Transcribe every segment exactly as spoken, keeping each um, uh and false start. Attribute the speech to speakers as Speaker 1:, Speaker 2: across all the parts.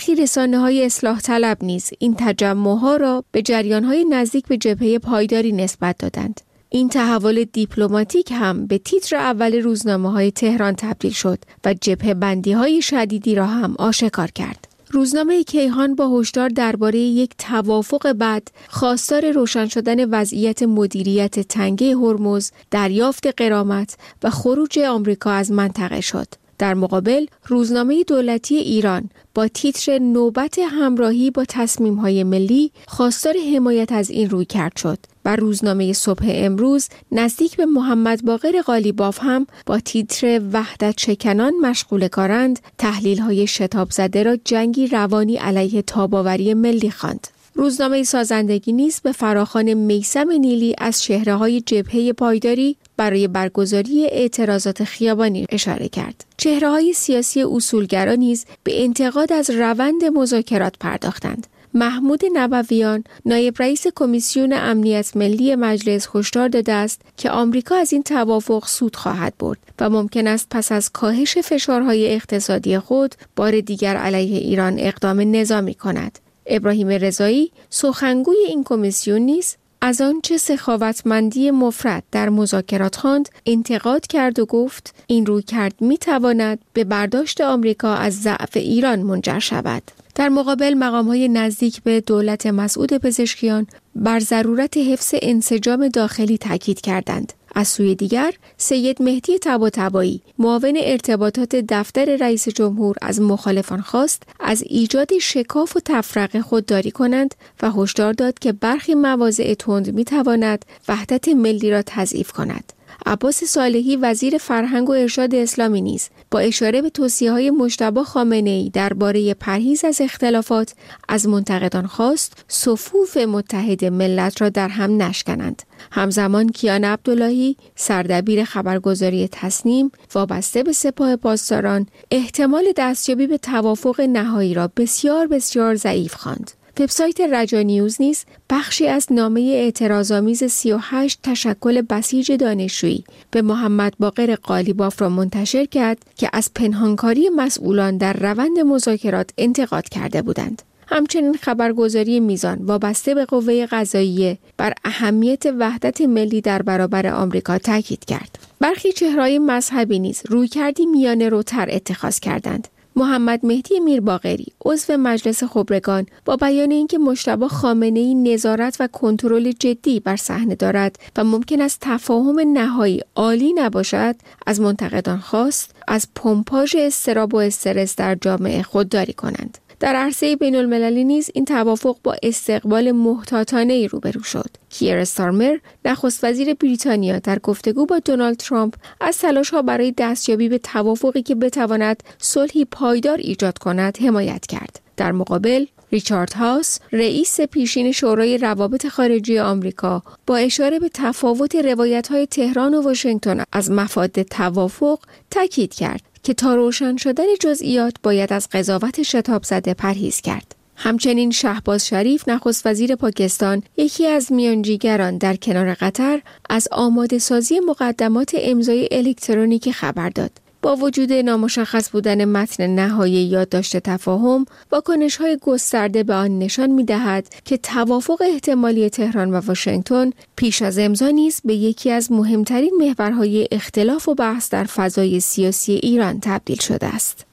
Speaker 1: برخی رسانه‌های اصلاح طلب نیز این تجمع‌ها را به جریان‌های نزدیک به جبهه پایداری نسبت دادند. این تحول دیپلماتیک هم به تیتر اول روزنامه‌های تهران تبدیل شد و جبهه بندی‌های شدیدی را هم آشکار کرد. روزنامه کیهان با هشدار درباره یک توافق بعد خواستار روشن شدن وضعیت مدیریت تنگه هرمز، دریافت غرامت و خروج آمریکا از منطقه شد. در مقابل روزنامه دولتی ایران با تیتر نوبت همراهی با تصمیم‌های ملی خواستار حمایت از این رویکرد شد و روزنامه صبح امروز نزدیک به محمد باقر قالیباف هم با تیتر وحدت شکنان مشغول کارند تحلیل‌های شتاب زده را جنگی روانی علیه تاب‌آوری ملی خواند. روزنامه سازندگی نیز به فراخوان میثم نیلی از چهره‌های جبهه پایداری برای برگزاری اعتراضات خیابانی اشاره کرد. چهره‌های سیاسی اصولگرا نیز به انتقاد از روند مذاکرات پرداختند. محمود نبویان، نایب رئیس کمیسیون امنیت ملی مجلس، هشدار داده است که آمریکا از این توافق سود خواهد برد و ممکن است پس از کاهش فشارهای اقتصادی خود بار دیگر علیه ایران اقدام نظامی کند. ابراهیم رضایی، سخنگوی این کمیسیون نیز از آنچه سخاوتمندی مفرط در مذاکرات خواند انتقاد کرد و گفت این رویکرد می‌تواند به برداشت آمریکا از ضعف ایران منجر شود. در مقابل مقام‌های نزدیک به دولت مسعود پزشکیان بر ضرورت حفظ انسجام داخلی تاکید کردند. از سوی دیگر سید مهدی طباطبایی معاون ارتباطات دفتر رئیس جمهور از مخالفان خواست از ایجاد شکاف و تفرقه خودداری کنند و هشدار داد که برخی مواضع تند می‌تواند وحدت ملی را تضعیف کند. عباس صالحی وزیر فرهنگ و ارشاد اسلامی نیز با اشاره به توصیه‌های مجتبی خامنه‌ای درباره پرهیز از اختلافات از منتقدان خواست صفوف متحد ملت را در هم نشکنند. همزمان کیان عبداللهی سردبیر خبرگزاری تصنیم وابسته به سپاه پاسداران احتمال دستیابی به توافق نهایی را بسیار بسیار ضعیف خواند. وبسایت رجا نیوز نیز بخشی از نامه اعتراض‌آمیز سی و هشت تشکل بسیج دانشجویی به محمد باقر قالیباف را منتشر کرد که از پنهانکاری مسئولان در روند مذاکرات انتقاد کرده بودند. همچنین خبرگزاری میزان وابسته به قوه قضاییه بر اهمیت وحدت ملی در برابر آمریکا تاکید کرد. برخی چهره‌های مذهبی نیز رویکردی میانه روتر اتخاذ کردند. محمد مهدی میرباقری عضو مجلس خبرگان با بیان اینکه مجتبی خامنه‌ای نظارت و کنترل جدی بر صحنه دارد و ممکن است تفاهم نهایی عالی نباشد از منتقدان خواست از پمپاژ اضطراب و استرس در جامعه خودداری کنند. در عرصه بین المللی نیز این توافق با استقبال محتاطانه‌ای روبرو شد. کیر استارمر نخست وزیر بریتانیا در گفتگو با دونالد ترامپ از تلاش‌ها برای دستیابی به توافقی که بتواند صلحی پایدار ایجاد کند حمایت کرد. در مقابل ریچارد هاوس رئیس پیشین شورای روابط خارجی آمریکا با اشاره به تفاوت روایت‌های تهران و واشنگتن از مفاد توافق تاکید کرد که تا روشن شدن جزئیات باید از قضاوت شتاب زده پرهیز کرد. همچنین شهباز شریف نخست وزیر پاکستان یکی از میانجیگران در کنار قطر از آماده سازی مقدمات امضای الکترونیکی خبر داد. با وجود نامشخص بودن متن نهایی یادداشت تفاهم، واکنش‌های گسترده به آن نشان می‌دهد که توافق احتمالی تهران و واشنگتن پیش از امضا نیز به یکی از مهمترین محورهای اختلاف و بحث در فضای سیاسی ایران تبدیل شده است.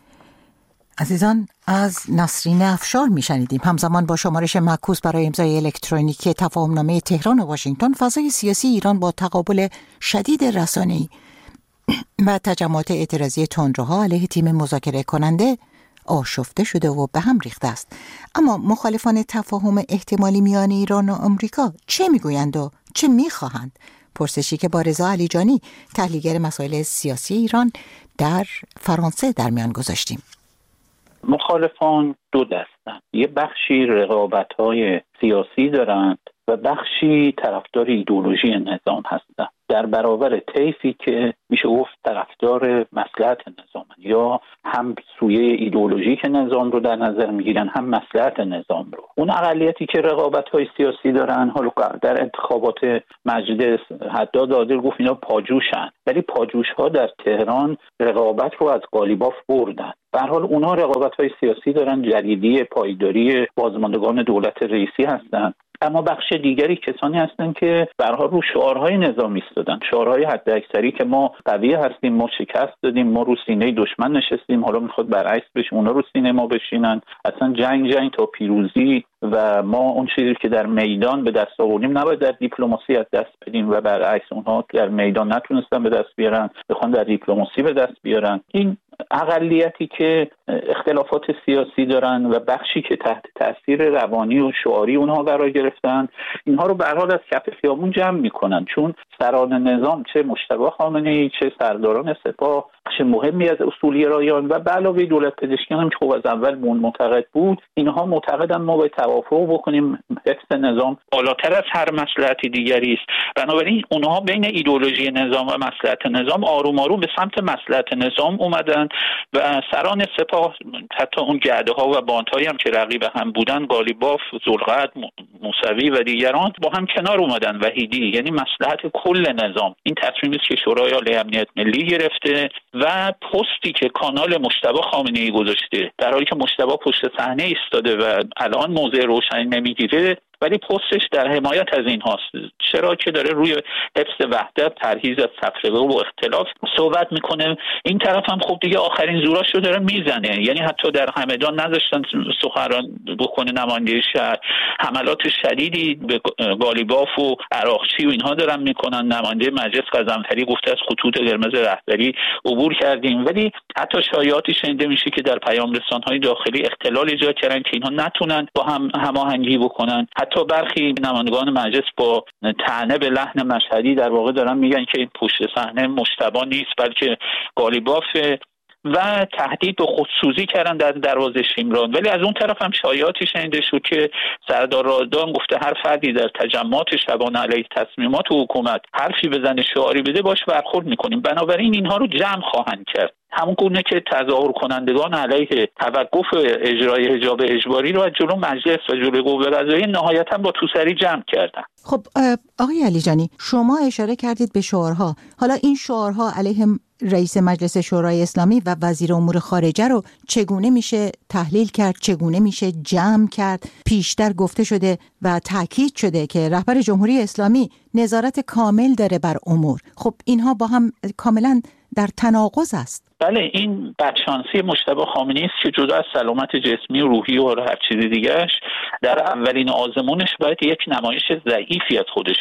Speaker 2: عزیزان، از نسرین افشار میشنیدیم. همزمان با شمارش معکوس برای امضای الکترونیکی تفاهمنامه تهران و واشنگتن، فضای سیاسی ایران با تقابل شدید رسانه‌ای و تجمعات اعتراضی تندروها علیه تیم مذاکره کننده آشفته شده و به هم ریخته است. اما مخالفان تفاهم احتمالی میان ایران و آمریکا چه میگویند و چه میخواهند؟ پرسشی که با رضا علیجانی، تحلیلگر مسائل سیاسی ایران در فرانسه در میان گذاشتیم.
Speaker 3: مخالفان دو دستن. یه بخشی رقابت‌های سیاسی دارند و بخشی طرفدار ایدئولوژی نظام هستند. در برابر طیفی که میشه گفت طرفدار مصلحت نظام یا هم سویه ایدئولوژیک نظام رو در نظر میگیرن هم مصلحت نظام رو. اون اقلیتی که رقابت‌های سیاسی دارن، حالا در انتخابات مجلس حداد عادل گفت اینا پاجوشن، ولی پاجوش‌ها در تهران رقابت رو از قالیباف بردن. به هر حال اونها رقابت‌های سیاسی دارن، جریدی پایداری بازماندگان دولت رئیسی هستن، اما بخش دیگری کسانی هستن که به هر حال رو شعارهای نظامی ایستادن، شعارهای حداکثری که ما قوی هستیم، ما شکست دادیم، ما رو سینه دشمن نشستیم، حالا میخواد برعکس بشه اونا رو سینه ما بشینن، اصلا جنگ جنگ تا پیروزی و ما اون چیزی که در میدان به دست آوردیم نباید در دیپلماسی از دست بدیم و برعکس اونها در میدان نتونستن به دست بیارن، بخوان در دیپلماسی به دست بیارن. این اقلیتی که اختلافات سیاسی دارن و بخشی که تحت تاثیر روانی و شعاری اونها قرار گرفتن، اینها رو به هر حال از کف خیابون جمع میکنن، چون سران نظام چه مجتبی خامنه‌ای چه سرداران سپاه بخش مهمی از اصولگرایان و به علاوه دولت پزشکیان هم که خب از اول معتقد بود، اینها معتقدن ما باید توافق بکنیم، حفظ نظام بالاتر از هر مصلحت دیگری است. بنابراین اونها بین ایدئولوژی نظام و مصلحت نظام آروم آروم به سمت مصلحت نظام اومدن و سران سپاه حتی اون جعده ها و باندهایی هم که رقیب هم بودن، قالیباف، ذوالقعد، موسوی و دیگران با هم کنار اومدن. وحیدی یعنی مصلحت کل نظام. این تصمیمی است که شورای عالی امنیت ملی گرفته و پستی که کانال مجتبی خامنه‌ای گذاشته، در حالی که مجتبی پشت صحنه ایستاده و الان موضع روشنی نمیگیره، ولی پستش در حمایت از این هاست. چرا که داره روی حفظ وحدت، پرهیز از تفرقه و اختلاف صحبت میکنه. این طرف هم خب دیگه آخرین زوراشو داره میزنه، یعنی حتی در همدان نذاشتن سخنران بکنه نماینده شهر، حملات شدیدی به قالیباف و عراقچی و اینها دارن میکنن. نماینده مجلس قزنفری گفته از خطوط قرمز رهبری عبور کردیم، ولی حتی شایعاتی شنیده میشه که در پیام رسانهای داخلی اختلال ایجاد کردن که اینها نتونن با هم هماهنگی بکنن. حتی برخی نمایندگان مجلس با طعنه به لحن مشهدی در واقع دارن میگن که این پشت صحنه مجتبی نیست بلکه قالیباف و تهدید به خودسوزی کردن در دروازه شیمران. ولی از اون طرف هم شایعاتی شنیده شد که سردار رادان گفته هر فردی در تجمعات شبانه علیه تصمیمات حکومت حرفی بزنه، شعاری بده، باش برخورد میکنیم. بنابراین اینها رو جمع خواهند کرد، همون گونه که تظاهر کنندگان علیه توقف اجرای حجاب اجباری رو از جلو مجلس و جلوی قوه قضاییه نهایتا با توسری جمع کردن.
Speaker 2: خب آقای علیجانی، شما اشاره کردید به شعارها. حالا این شعارها علیه رئیس مجلس شورای اسلامی و وزیر امور خارجه رو چگونه میشه تحلیل کرد، چگونه میشه جمع کرد؟ پیشتر گفته شده و تاکید شده که رهبر جمهوری اسلامی نظارت کامل داره بر امور. خب اینها با هم کاملا در تناقض است.
Speaker 3: بله، این بدشانسی مجتبی خامنه‌ای است که جدا از سلامت جسمی و روحی و هر چیز دیگه‌اش در اولین آزمونش باید یک نمایش ضعیفی از خودش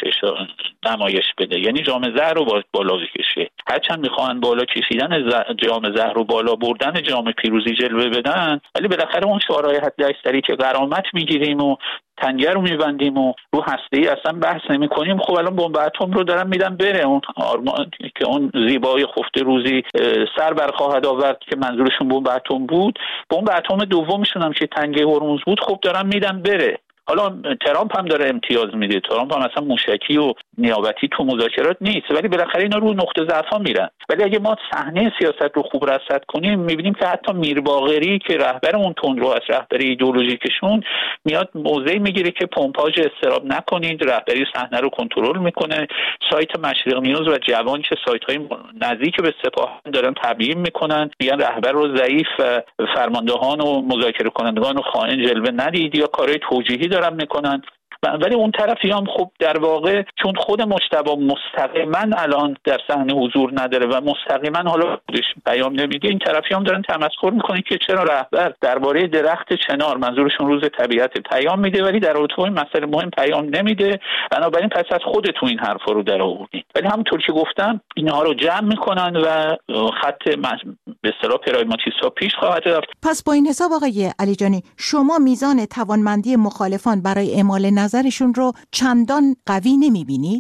Speaker 3: نمایش بده، یعنی جام زهر رو باید بالا بکشه. هرچند میخوان بالا کشیدن جام زهر رو بالا بردن جام پیروزی جلوه بدن، ولی بالاخره اون شعارهای حداکثری که غرامت میگیریم و تنگه رو میبندیم و رو هسته‌ای اصلا بحث نمی کنیم، خب الان بمب اتم رو دارن میدن بره. اون آرمان که اون زیبای خفته روزی سر بر خواهد آورد که منظورشون بمب اتم بود، بمب اتم دومشون هم که تنگه هرمز بود، خب دارن میدن بره. حالا ترامپ هم داره امتیاز میده، ترامپ هم اصلا موشکی و نیابتی تو مذاکرات نیست، ولی بالاخره اینا رو نقطه ضعفا میرن. ولی اگه ما صحنه سیاست رو خوب رصد کنیم، میبینیم که حتی میر باقری که رهبر اون تندرو از رهبری ایدئولوژیکشون میاد موضعی میگیره که پمپاژ استراب نکنید، رهبری صحنه رو کنترل میکنه. سایت مشرق نیوز و جوان که سایت های نزدیک به سپاه دارن تبیین میکنن، میگن رهبر رو ضعیف و فرماندهان و مذاکره کنندگان و خائن جلوه ندید یا کارهای توجیهی دارن میکنن. ولی اون طرفی هم خب در واقع چون خود مجتبی مستقیما الان در صحنه حضور نداره و مستقیما حالا خودش پیام نمیده، این طرفی هم دارن تمسخر میکنن که چرا رهبر درباره درخت چنار، منظورشون روز طبیعت، پیام میده ولی در رابطه با این مسئله مهم پیام نمیده. بنابراین پس از خودتون این حرفا رو در آوردین. ولی همونطور که گفتم اینها رو جمع میکنن و خط به اصطلاح پرایماتیستا پیش خواهد رفت.
Speaker 2: پس با این حساب آقای علیجانی، شما میزان توانمندی مخالفان برای اعمال نظرشون رو چندان قوی نمیبینید؟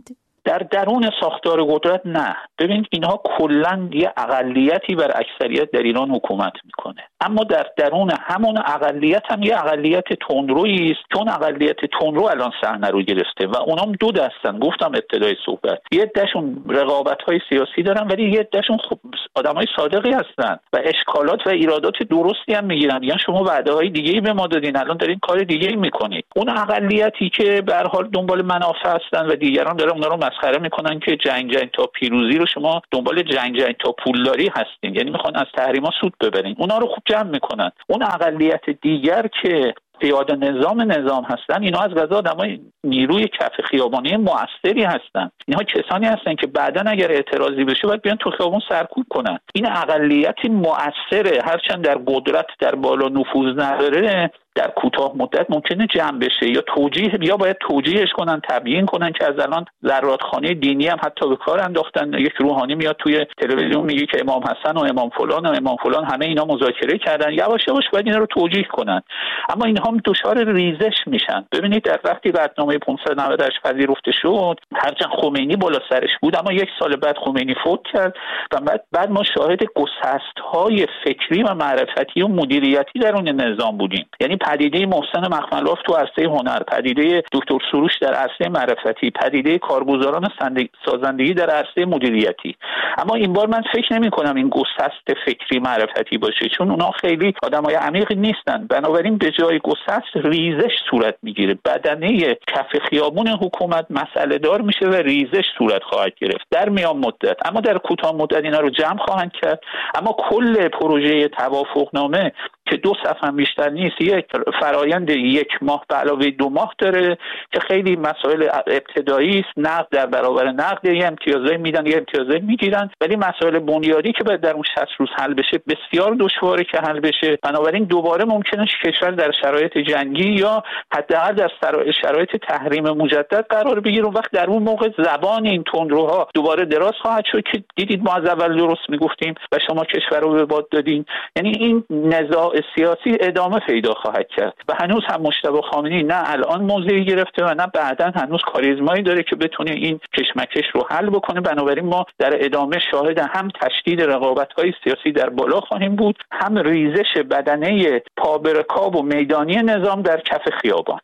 Speaker 3: در درون ساختار قدرت نه. ببینید اینها کلا یه اقلیتی بر اکثریت در ایران حکومت میکنه، اما در درون همون اقلیت هم یه اقلیت تندرویی است، چون اقلیت تندرو الان صحنه رو گرفته و اونام دو دستن. گفتم ابتدای صحبت یه عدهشون رقابت‌های سیاسی دارن ولی یه عدهشون خب آدمای صادقی هستن و اشکالات و ایرادات درستی هم میگیرن. یعنی شما وعده‌های دیگه‌ای به ما دادین، الان دارین کار دیگه‌ای میکنید. اون اقلیتی که به هر حال دنبال منافع هستن و دیگران دارن اونا رو مسخره میکنن که جنگ جنگ تا پیروزی رو شما دنبال جنگ جنگ تا پولداری هستین، یعنی میخوان از تحریما سود ببرین، اونا رو خوب جمع میکنن. اون اقلیت دیگر که پیاده نظام نظام هستن، اینا از قضا آدمای نیروی کف خیابانی موثری هستن. اینها کسانی هستن که بعداً اگر اعتراضی بشه باید بیان تو خیابان سرکوب کنن. این اقلیتی موثره، هرچند در قدرت در بالا نفوذ نداره، در کوتاه مدت ممکنه جمع بشه یا توجیه یا باید توجیهش کنن، تبیین کنن که از الان زرادخانه دینی هم حتی به کار انداختن. یک روحانی میاد توی تلویزیون میگه که امام حسن و امام فلان و امام فلان همه اینا مذاکره کردن، یواش یواش باید اینا رو توجیه کنن. اما اینها هم دچار ریزش میشن. ببینید در وقتی قطعنامه پانصد و نود و هشت پذیرفته شد، هرچند خمینی بالا سرش بود، اما یک سال بعد خمینی فوت کرد و بعد بعد ما شاهد گسست‌های فکری و معرفتی و مدیریتی در اون نظام بودیم. یعنی پدیده محسن مخملوف تو عرصه هنر، پدیده دکتر سروش در عرصه معرفتی، پدیده کارگزاران سازندگی در عرصه مدیریتی. اما این بار من فکر نمی کنم این گسست فکری معرفتی باشه، چون اونا خیلی آدمای عمیقی نیستن. بنابراین به جای گسست ریزش صورت میگیره. بدنه کف خیابون حکومت مسئله دار میشه و ریزش صورت خواهد گرفت در میان مدت. اما در کوتاه مدت اینا رو جمع خواهند کرد. اما کل پروژه توافقنامه که دو صفحه بیشتر نیست، یک فرایند یک ماه به علاوه دو ماه داره که خیلی مسائل ابتدایی است، نقد در برابر نقد، یه امتیازایی میدن یه امتیازایی میگیرن، ولی مسائل بنیادی که باید در اون شصت روز حل بشه بسیار دشواره که حل بشه. بنابراین دوباره ممکنه کشور در شرایط جنگی یا حداقل در شرایط تحریم مجدد قرار بگیره. وقت در اون موقع زبان این تندروها دوباره دراز خواهد شد که دیدید ما از اول درست میگفتیم و شما کشور رو به باد دادین. یعنی این نزاع سیاسی ادامه پیدا خواهد کرد و هنوز هم مجتبی خامنه‌ای نه الان موضعی گرفته و نه بعداً هنوز کاریزمایی داره که بتونه این کشمکش رو حل بکنه. بنابراین ما در ادامه شاهد هم تشدید رقابت‌های سیاسی در بالا خواهیم بود، هم ریزش بدنه پابرکاب و میدانی نظام در کف خیابان.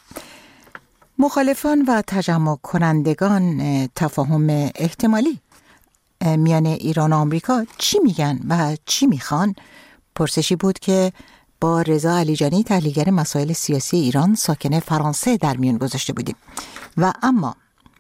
Speaker 2: مخالفان و تجمع کنندگان تفاهم احتمالی میان ایران و آمریکا چی میگن و چی میخوان؟ پرسشی بود که با رضا علیجانی تحلیلگر مسائل سیاسی ایران ساکن فرانسه در میان گذاشته بودیم. و اما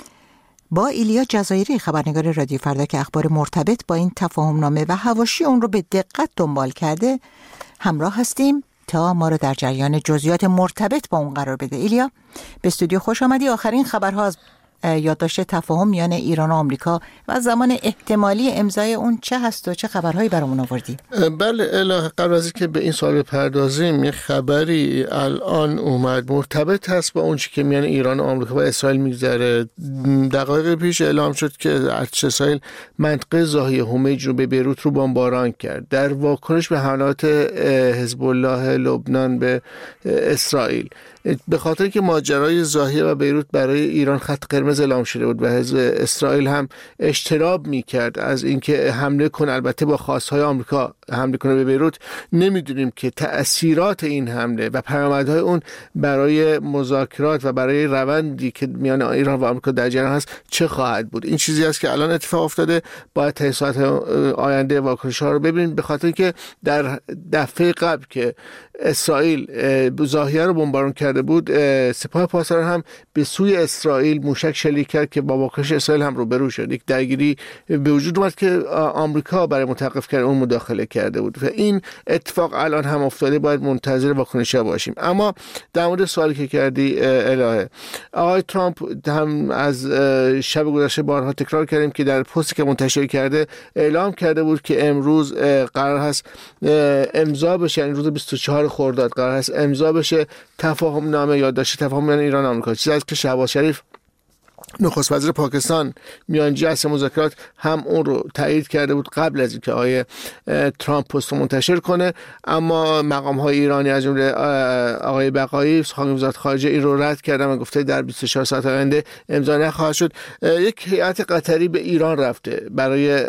Speaker 2: با ایلیا جزایری خبرنگار رادیو فردا که اخبار مرتبط با این تفاهمنامه و حواشی اون رو به دقت دنبال کرده همراه هستیم تا ما رو در جریان جزئیات مرتبط با اون قرار بده. ایلیا به استودیو خوش آمدی. آخرین خبرها از یادداشت تفاهم میان ایران و آمریکا و زمان احتمالی امضای اون چه هست و چه خبرهایی برامون آوردی؟
Speaker 4: بله الهه، قبل از اینکه به این سوال بپردازیم یه خبری الان اومد مرتبط هست با اون چیزی که میان ایران و آمریکا و اسرائیل میگذره. دقایق پیش اعلام شد که ارتش اسرائیل منطقه زاهیه هومه جنوب بیروت رو بمباران کرد در واکنش به حملات حزب الله لبنان به اسرائیل. به خاطر که ماجرای زاهیه و بیروت برای ایران خط قرمز اعلام شده بود و حزب اسرائیل هم اجتناب میکرد از اینکه حمله کنه، البته با خواستهای آمریکا حمله کنه به بیروت، نمیدونیم که تأثیرات این حمله و پیامدهای اون برای مذاکرات و برای روندی که میان ایران و آمریکا در جریان هست چه خواهد بود. این چیزی است که الان اتفاق افتاده، باید تا ساعت آینده واکنش‌ها رو ببینیم. به خاطر که در دفعه قبل که اسرائیل زاهیه رو بمباران کرده بود، سپاه پاسداران هم به سوی اسرائیل موشک شلیک کرد که با واکنش اسرائیل هم روبرو شد. یک درگیری به وجود اومد که آمریکا برای متوقف کردن اون مداخله کرده بود و این اتفاق الان هم افتاده. باید منتظر واکنش‌ها باشیم. اما در مورد سوالی که کردی الهه، آقای ترامپ هم از شب گذشته بارها تکرار کردیم که در پستی که منتشر کرده اعلام کرده بود که امروز قرار هست امضا بشه، یعنی روز بیست و چهار خرداد قرار هست امضا بشه تفاهم نامه یادداشت تفاهم میان ایران و آمریکا. چیزی است که شهباز شریف نخست وزیر پاکستان میانجی اصل مذاکرات هم اون رو تایید کرده بود قبل از اینکه آقای ترامپ پست منتشر کنه، اما مقام های ایرانی از جمله آقای بقایی سخنگوی وزارت خارجه این رو رد کردن و گفته در بیست و چهار ساعت آینده امضا نخواهد شد. یک هیئت قطری به ایران رفته برای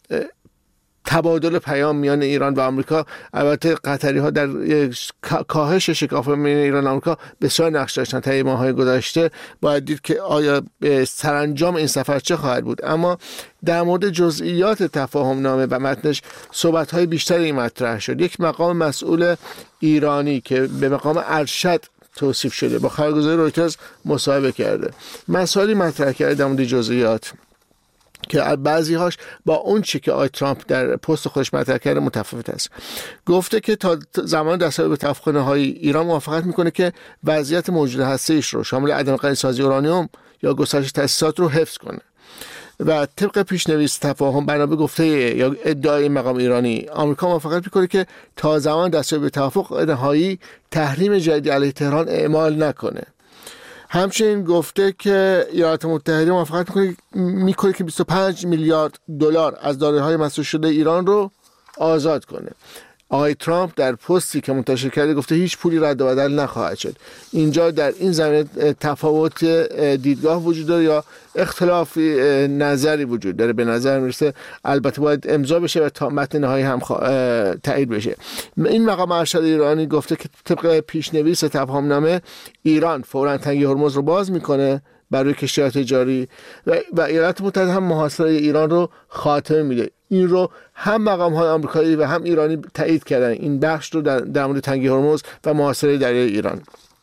Speaker 4: تبادل پیام میان ایران و آمریکا. البته قطری ها در کاهش شکاف میان ایران و آمریکا بسیار نقش داشتن طی ماه‌های گذشته. باید دید که آیا به سرانجام این سفر چه خواهد بود، اما در مورد جزئیات تفاهم نامه و متنش صحبت های بیشتری مطرح شد. یک مقام مسئول ایرانی که به مقام ارشد توصیف شده با خبرگزاری رویترز مصاحبه کرده، مسائلی مطرح کرده در مورد جزئیات که بعضی هاش با اون چی که آقای ترامپ در پست خودش مطرح کرده متفاوت است. گفته که تا زمان دستیابی به توافق نهایی ایران موافقت میکنه که وضعیت موجود هسته‌ایش رو شامل عدم غنی‌سازی اورانیوم یا گسترش تأسیسات رو حفظ کنه و طبق پیشنویس تفاهم بنا به گفته یا ادعای مقام ایرانی آمریکا موافقت میکنه که تا زمان دستیابی به توافق نهایی تحریم جدیدی علیه تهران اعمال نکنه. همچنین گفته که ایالات متحده موافقت میکنه میکنه که بیست و پنج میلیارد دلار از دارایی‌های مسدود شده ایران رو آزاد کنه. آقای ترامپ در پستی که منتشر کرده گفته هیچ پولی رد و بدل نخواهد شد. اینجا در این زمینه تفاوت دیدگاه وجود داره یا اختلاف نظری وجود داره. به نظر میرسه البته باید امضا بشه و تا متن نهایی هم تایید بشه. این مقام ارشد ایرانی گفته که طبق پیشنویس تفاهمنامه ایران فوراً تنگی هرمز رو باز میکنه برای کشتی‌های تجاری و, و ایالات متحده هم محاصره ایران رو خاتمه میده. این رو هم مقام‌های آمریکایی و هم ایرانی تایید کردن، این بخش رو در, در مورد تنگی هرمز و محاصره دریای ایران.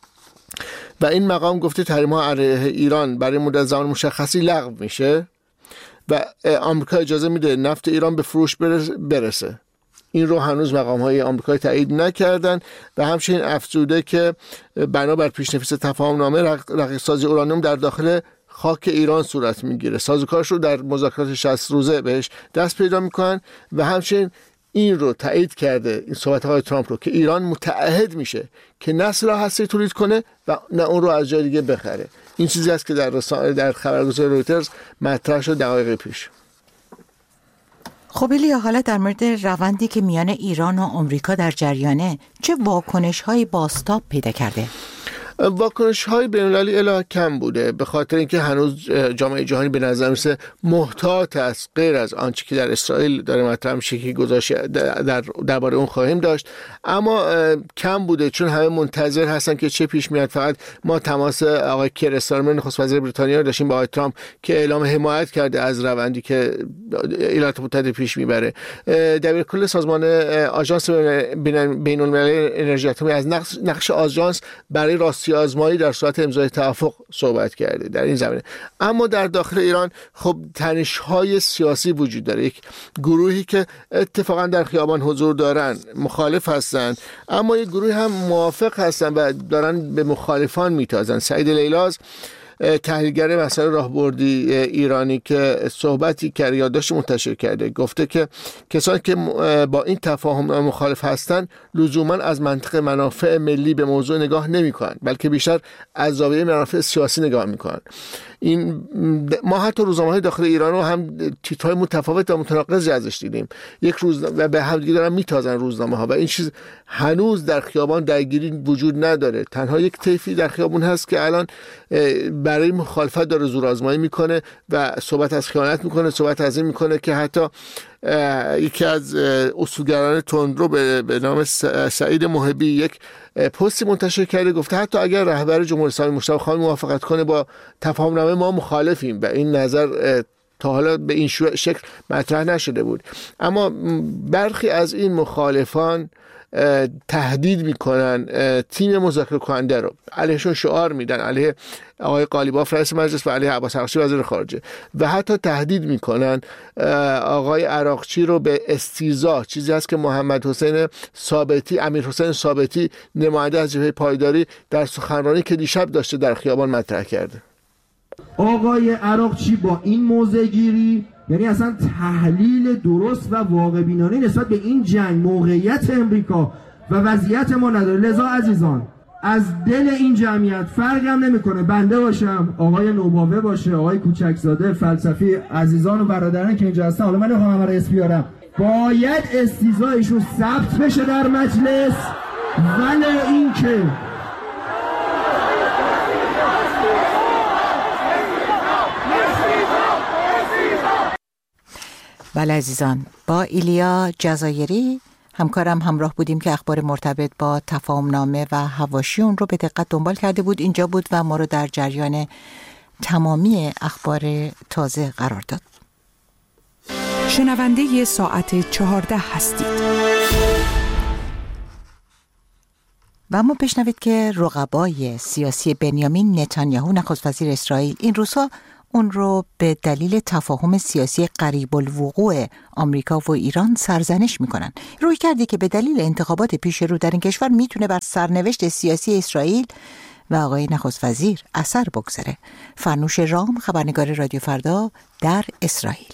Speaker 4: و این مقام گفته تحریم‌ها علیه ایران برای مدت زمان مشخصی لغو میشه و آمریکا اجازه میده نفت ایران به فروش برسه. این رو هنوز مقام‌های آمریکایی تایید نکردن و همچنین افزوده که بنابر پیشنویس تفاهم‌نامه رقیق‌سازی اورانیوم در داخل خاک ایران صورت میگیره. سازوکارش رو در مذاکرات شصت روزه بهش دست پیدا میکنن و همچنین این رو تایید کرده، این صحبت های ترامپ رو، که ایران متعهد میشه که نه سلاح هسته‌ای تولید کنه و نه اون رو از جای دیگه بخره. این چیزی است که در رسانه در خبرگزاری رویترز مطرح شد دقایق پیش.
Speaker 2: خب الیا، حالا در مورد روندی که میان ایران و آمریکا در جریانه چه واکنش های بازتاب پیدا کرده؟
Speaker 4: واکنش های بین‌المللی الی کم بوده، به خاطر اینکه هنوز جامعه جهانی به نظر میسه محتاط است، غیر از آنچه که در اسرائیل داره مطرح میشه که گزارش در درباره اون خواهیم داشت، اما کم بوده چون همه منتظر هستن که چه پیش میاد. فقط ما تماس آقای کیر استارمر نخست وزیر بریتانیا رو داشتیم با آقای ترامپ که اعلام حمایت کرده از روندی که ایالات متحده پیش میبره. دبیرکل سازمان آژانس بین‌المللی انرژی اتمی از نقش, نقش آژانس برای راستی آزمایی در صورت امضای توافق صحبت کرده در این زمینه. اما در داخل ایران خب تنش‌های سیاسی وجود داره. یک گروهی که اتفاقا در خیابان حضور دارن مخالف هستن، اما یک گروهی هم موافق هستن و دارن به مخالفان میتازن. سعید لیلاز تحلیلگر مسائل راهبردی ایرانی که صحبتی کرده، یادداشت منتشر کرده، گفته که کسانی که با این تفاهم مخالف هستند لزوما از منطق منافع ملی به موضوع نگاه نمی‌کنند، بلکه بیشتر از زاویه منافع سیاسی نگاه می‌کنند. این ما حتی روزنامه‌های داخل ایران رو هم تیترهای متفاوت و متناقضی ازش دیدیم. یک روز و به هم دیگه دارن میتازن روزنامه‌ها و این چیز هنوز در خیابان درگیری وجود نداره. تنها یک طیفی در خیابان هست که الان برای مخالفت داره زورآزمایی میکنه و صحبت از خیانت میکنه، صحبت از این میکنه که حتی یکی از اصولگران تندرو به نام سعید محبی یک پستی منتشر کرده، گفته حتی اگر رهبر جمهوری اسلامی مشتاق خان موافقت کنه با تفاهمنامه ما مخالفیم و این نظر تا حالا به این شکل مطرح نشده بود. اما برخی از این مخالفان تهدید میکنن تیم مذاکره کننده رو، علیهشون شعار میدن، علیه آقای قالیباف رئیس مجلس و علیه عباس عراقچی وزیر خارجه، و حتی تهدید میکنن آقای عراقچی رو به استیزا، چیزی هست که محمد حسین ثابتی، امیر حسین ثابتی نماینده از جبهه پایداری در سخنرانی که دیشب داشته در خیابان مطرح کرده.
Speaker 5: آقای عراقچی با این موضع گیری، یعنی اصلا تحلیل درست و واقع بینانه نسبت به این جنگ، موقعیت امریکا و وضعیت ما نداره. لذا عزیزان، از دل این جمعیت فرقی هم نمیکنه بنده باشم، آقای نوباوه باشه، آقای کوچکزاده، فلسفی، عزیزان و برادران که اینجا هستن، حالا من نمیخوام همه رو اسم بیارم، باید استیضاحشون ثبت بشه در مجلس. ولی این که
Speaker 2: بله عزیزان، با ایلیا جزایری همکارم همراه بودیم که اخبار مرتبط با تفاهم نامه و حواشی اون رو به دقت دنبال کرده بود. اینجا بود و ما رو در جریان تمامی اخبار تازه قرار داد.
Speaker 6: شنونده ساعت چهارده هستید
Speaker 2: و اما بشنوید که رقبای سیاسی بنیامین نتانیاهو نخست وزیر اسرائیل این روزها اون رو به دلیل تفاهم سیاسی قریب الوقوع آمریکا و ایران سرزنش میکنن. روی کردی که به دلیل انتخابات پیش رو در این کشور میتونه بر سرنوشت سیاسی اسرائیل و آقای نخست وزیر اثر بگذاره. فرنوش رام، خبرنگار رادیو فردا در اسرائیل.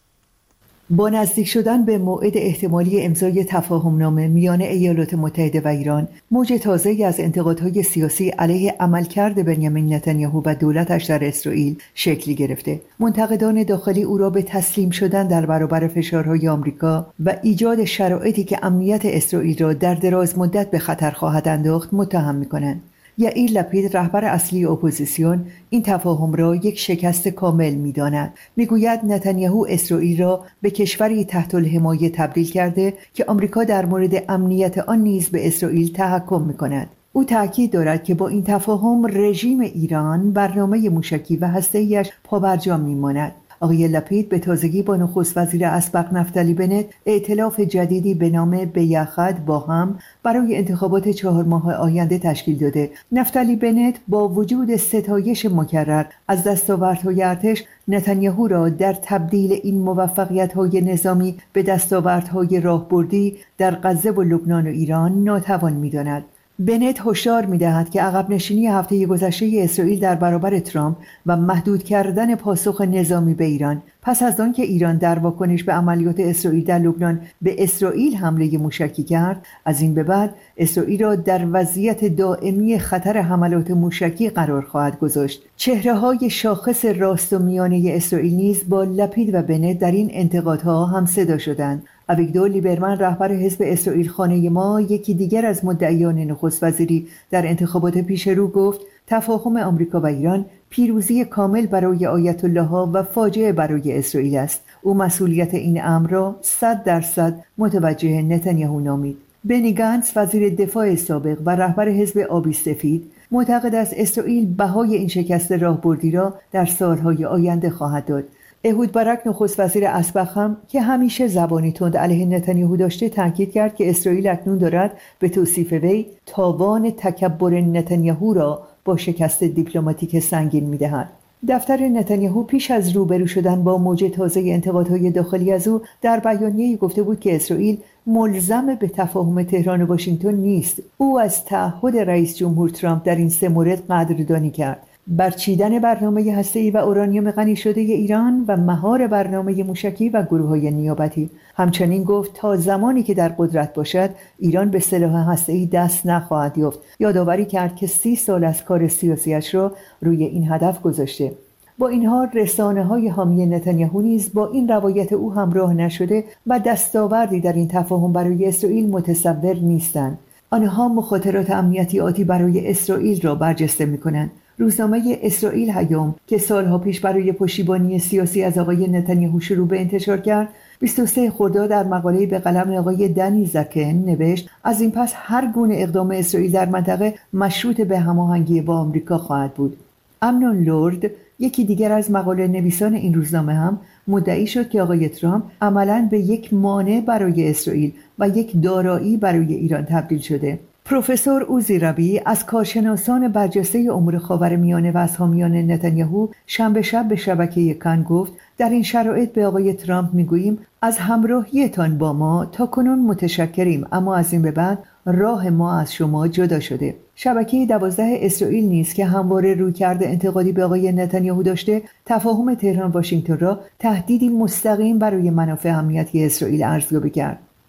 Speaker 7: با نزدیک شدن به موعد احتمالی امضای تفاهمنامه میان ایالات متحده و ایران، موج تازه‌ای از انتقادهای سیاسی علیه عملکرد بنیامین نتانیاهو و دولتش در اسرائیل شکل گرفته. منتقدان داخلی او را به تسلیم شدن در برابر فشارهای آمریکا و ایجاد شرایطی که امنیت اسرائیل را در دراز مدت به خطر خواهد انداخت متهم می‌کنند. یائیر لپید، رهبر اصلی اپوزیسیون، این تفاهم را یک شکست کامل می‌داند. می‌گوید نتانیاهو اسرائیل را به کشوری تحت الحمایه تبدیل کرده که آمریکا در مورد امنیت آن نیز به اسرائیل تحکم می‌کند. او تأکید دارد که با این تفاهم رژیم ایران برنامه موشکی و هسته‌ایش پابرجا می‌ماند. آقای لپید به تازگی با نخست وزیر اسبق نفتالی بنت ائتلاف جدیدی به نام بیخد با هم برای انتخابات چهار ماه آینده تشکیل داده. نفتالی بنت با وجود ستایش مکرر از دستاوردهای ارتش، نتانیاهو را در تبدیل این موفقیت‌های نظامی به دستاوردهای راهبردی در غزه و لبنان و ایران ناتوان می‌داند. بنت هشدار می‌دهد که عقب نشینی هفته گذشته اسرائیل در برابر ترامپ و محدود کردن پاسخ نظامی به ایران پس از آن که ایران در واکنش به عملیات اسرائیل در لبنان به اسرائیل حمله موشکی کرد، از این به بعد اسرائیل را در وضعیت دائمی خطر حملات موشکی قرار خواهد گذاشت. چهره‌های شاخص راست و میانه اسرائیل نیز با لپید و بنت در این انتقادها هم صدا شدند. اویگدور لیبرمن، رهبر حزب اسرائیل خانه ما، یکی دیگر از مدعیان نخست وزیری در انتخابات پیش رو، گفت تفاهم آمریکا و ایران پیروزی کامل برای آیت الله ها و فاجعه برای اسرائیل است. او مسئولیت این امر را صد درصد متوجه نتانیاهو نامید. بنی گانتز، وزیر دفاع سابق و رهبر حزب آبی سفید، معتقد است اسرائیل بهای این شکست راهبردی را در سالهای آینده خواهد داد. اهود بارک، نخست وزیر اسبق هم که همیشه زبانی تند علیه نتانیاهو داشته، تاکید کرد که اسرائیل اکنون دارد به توصیف وی تاوان تکبر نتانیاهو را با شکست دیپلماتیک سنگین می‌دهد. دفتر نتانیاهو پیش از روبرو شدن با موج تازه انتقادهای داخلی از او در بیانیه‌ای گفته بود که اسرائیل ملزم به تفاهم تهران و واشنگتن نیست. او از تعهد رئیس جمهور ترامپ در این سه مورد قدردانی کرد: برچیدن برنامه هسته‌ای و اورانیوم غنی شده ایران و مهار برنامه موشکی و گروه‌های نیابتی. همچنین گفت تا زمانی که در قدرت باشد ایران به سلاح هسته‌ای دست نخواهد یافت. یادآوری کرد که سی سال از کار سیاسیش را روی این هدف گذاشته. با این حال رسانه‌های حامی نتانیاهو نیز با این روایت او همراه نشده و دستاوردی در این تفاهم برای اسرائیل متصور نیستند. آنها مخاطرات امنیتی آتی برای اسرائیل را برجسته می‌کنند. روزنامه اسرائیل هیوم که سالها پیش برای پشتیبانی سیاسی از آقای نتانیاهو شروع به انتشار کرد، بیست و سوم خرداد در مقاله‌ای به قلم آقای دنی زکن نوشت: از این پس هر گونه اقدام اسرائیل در منطقه مشروط به هماهنگی با آمریکا خواهد بود. امنون لورد، یکی دیگر از مقاله نویسان این روزنامه، هم مدعی شد که آقای ترامپ عملاً به یک مانع برای اسرائیل و یک دارایی برای ایران تبدیل شده. پروفسور اوزی ربی از کارشناسان برجسته امور خاورمیانه و از حامیان نتانیاهو شنبه شب به شبکه کان گفت: در این شرایط به آقای ترامپ میگوییم از همراهیتان با ما تا کنون متشکریم، اما از این به بعد راه ما از شما جدا شده. شبکه دوازده اسرائیل نیز که همواره رویکرد انتقادی به آقای نتانیاهو داشته، تفاهم تهران واشنگتن را تهدیدی مستقیم برای منافع امنیتی اسرائیل ارزیابی کرد.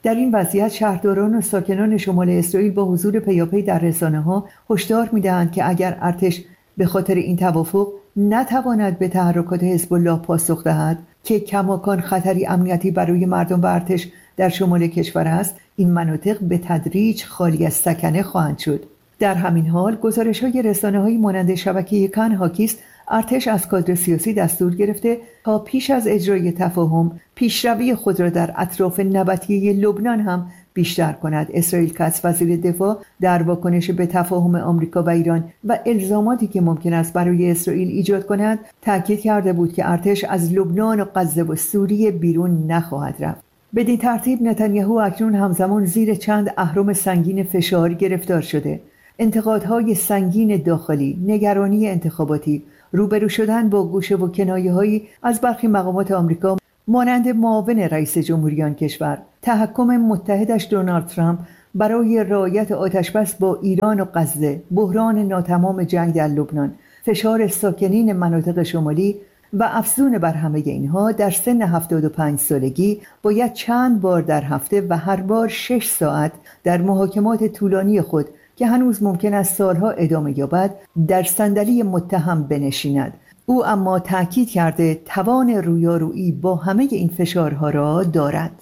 Speaker 7: در این وضعیت شهرداران و ساکنان شمال اسرائیل با حضور پیاپی در رسانه‌ها هشدار می‌دهند که اگر ارتش به خاطر این توافق نتواند به تحرکات حزب الله پاسخ دهد که کماکان خطری امنیتی برای مردم و ارتش در شمال کشور است، این مناطق به تدریج خالی از سکنه خواهند شد. در همین حال گزارش‌های رسانه‌های مانند شبکه کان هاکیست ارتش از کادر سیاسی دستور گرفته تا پیش از اجرای تفاهم پیشروی خود را در اطراف نبطیه لبنان هم بیشتر کند. اسرائیل کاتس وزیر دفاع در واکنش به تفاهم آمریکا و ایران و الزاماتی که ممکن است برای اسرائیل ایجاد کند تاکید کرده بود که ارتش از لبنان و غزه و سوریه بیرون نخواهد رفت. بدین ترتیب نتانیاهو اکنون همزمان زیر چند اهرم سنگین فشار گرفتار شده: انتقادهای سنگین داخلی، نگرانی انتخاباتی، روبرو شدن با گوشه و کنایه‌هایی از برخی مقامات آمریکا مانند معاون رئیس جمهوری آن کشور، تحکم متحدش دونالد ترامپ برای رعایت آتشبس با ایران و غزه، بحران ناتمام جنگ در لبنان، فشار ساکنین مناطق شمالی و افزون بر همه اینها در سن هفتاد و پنج سالگی باید چند بار در هفته و هر بار شش ساعت در محاکمات طولانی خود که هنوز ممکن است سالها ادامه یابد در صندلی متهم بنشیند. او اما تأکید کرده توان رویارویی با همه این فشارها را دارد.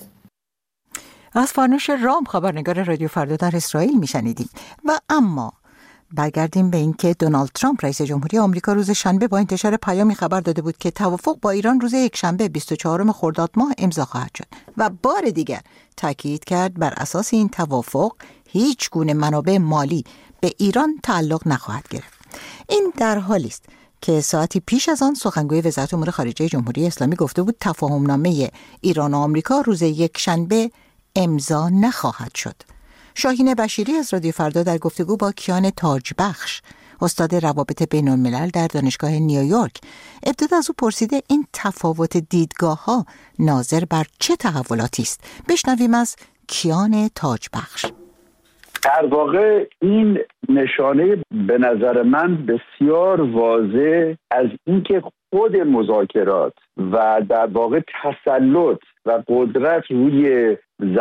Speaker 2: از فانوش رام خبرنگار رادیو فردا در اسرائیل میشنیدیم. و اما برگردیم به اینکه دونالد ترامپ رئیس جمهوری آمریکا روز شنبه با انتشار پیامی خبر داده بود که توافق با ایران روز یکشنبه بیست و چهارم خرداد ماه امضا خواهد شد و بار دیگر تاکید کرد بر اساس این توافق هیچ گونه منابع مالی به ایران تعلق نخواهد گرفت. این در حالی است که ساعتی پیش از آن سخنگوی وزارت امور خارجه جمهوری اسلامی گفته بود تفاهمنامه ایران و آمریکا روز یکشنبه امضا نخواهد شد. شاهین بشیری از رادیو فردا در گفتگو با کیان تاجبخش استاد روابط بین الملل در دانشگاه نیویورک ابتدا از او پرسیده این تفاوت دیدگاه‌ها ناظر بر چه تحولاتی است. بشنویم از کیان تاجبخش.
Speaker 8: در واقع این نشانه به نظر من بسیار واضح از اینکه خود مذاکرات و در واقع تسلط و قدرت روی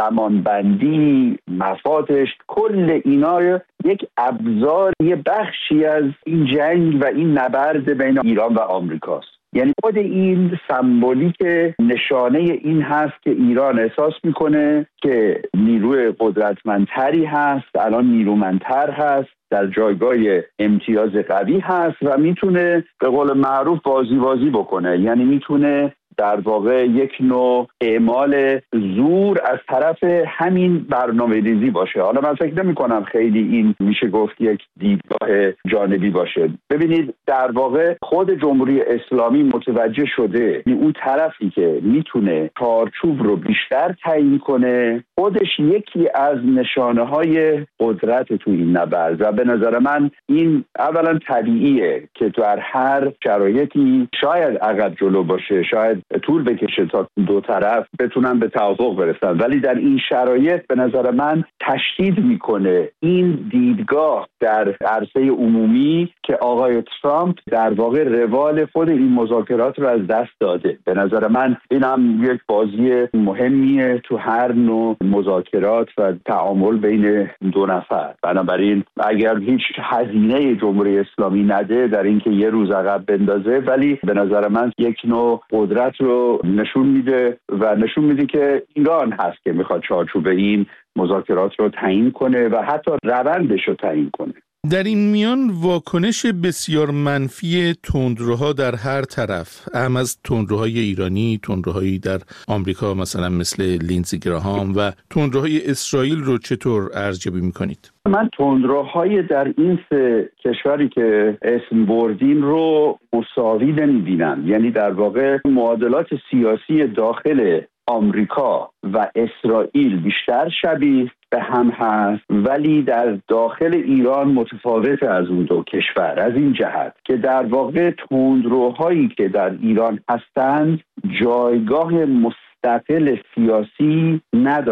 Speaker 8: زمانبندی، مفادش، کل اینا یک ابزار، یه بخشی از این جنگ و این نبرد بین ایران و آمریکاست. یعنی خود این سمبولیک نشانه این هست که ایران احساس میکنه که نیروی قدرتمندتری هست، الان نیرومندتر هست، در جایگاه امتیاز قوی هست و میتونه به قول معروف بازی بازی بکنه. یعنی میتونه در واقع یک نوع اعمال زور از طرف همین برنامه ریزی باشه. حالا من فکر نمی کنم خیلی این میشه گفت یک دیدگاه جانبی باشه. ببینید در واقع خود جمهوری اسلامی متوجه شده اون طرفی که میتونه چارچوب رو بیشتر تعیین کنه خودش یکی از نشانه های قدرت تو این نبرد و به نظر من این اولا طبیعیه که در هر شرایطی شاید عقب جلو باشه، شاید طول بکشه تا دو طرف بتونن به توافق برسن، ولی در این شرایط به نظر من تشدید میکنه این دیدگاه در عرصه عمومی که آقای ترامپ در واقع روال خود این مذاکرات رو از دست داده. به نظر من این هم یک بازی مهمیه تو هر نوع مذاکرات و تعامل بین دو نفر. بنابراین اگر هیچ هزینه جمهوری اسلامی نده در اینکه یه روز عقب بندازه، ولی به نظر من یک نوع قدرت رو نشون میده و نشون میده که ایران هست که میخواد چارچوب این مذاکرات رو تعیین کنه و حتی روندش رو تعیین کنه.
Speaker 9: در این میان واکنش بسیار منفی تندروها در هر طرف، هم از تندروهای ایرانی، تندروهایی در آمریکا مثلا مثل لینزی گراهام و تندروهای اسرائیل رو چطور ارزیابی میکنید؟
Speaker 8: من تندروهای در این سه کشوری که اسم بردیم رو مساوی نمیبینم. یعنی در واقع معادلات سیاسی داخل آمریکا و اسرائیل بیشتر شبیه به هم هست، ولی در داخل ایران متفاوت از اون دو کشور از این جهت که در واقع تندروهایی که در ایران هستند جایگاه مستقل سیاسی ندارند.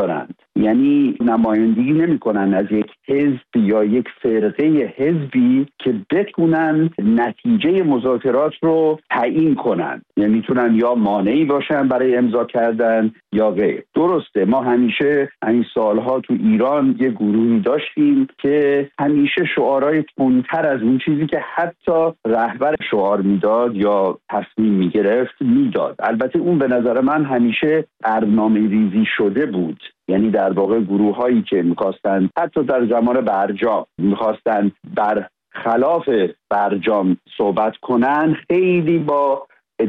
Speaker 8: یعنی نمایندگی نمی‌کنن از یک حزب یا یک فرقه حزبی که بتونن نتیجه مذاکرات رو تعیین کنن، یعنی میتونن یا مانعی باشن برای امضا کردن یا غیر. درسته ما همیشه این سالها تو ایران یه گروهی داشتیم که همیشه شعارهای تندتر از اون چیزی که حتی رهبر شعار میداد یا تصمیم میگرفت میداد. البته اون به نظر من همیشه برنامه ریزی شده بود، یعنی در واقع گروه هایی که میخواستن حتی در زمان برجام میخواستن بر خلاف برجام صحبت کنن، خیلی با